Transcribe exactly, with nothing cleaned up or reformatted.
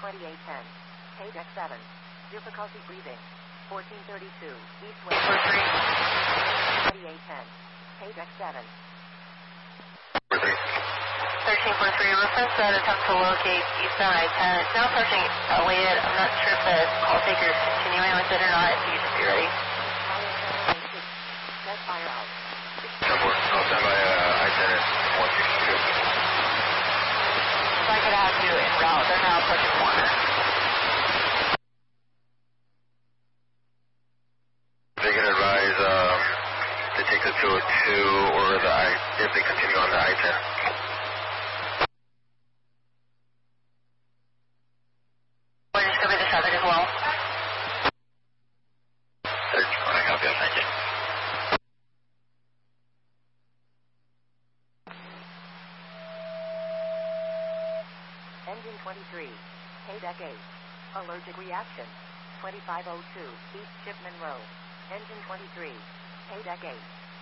twenty-eight ten. Hey deck seven. Difficulty breathing. fourteen thirty-two. East west. twenty-eight ten. Hey deck seven. thirteen forty-three. Reference that attempt to locate eastbound I ten. It's now approaching Elliott. I'm not sure if the call taker is continuing with it or not. You should be ready. Set fire out. I'll stand by uh, I ten at one sixty-two. If I could have you en route, they're now approaching Warner. They can advise um, to take the two oh two or the I, if they continue on the I ten. We're just going to be the traffic as well. Search, I copy on that. Engine twenty-three. Hey deck eight. Allergic reaction. twenty-five oh two. East Shipman Road. Engine twenty-three. Hey deck eight.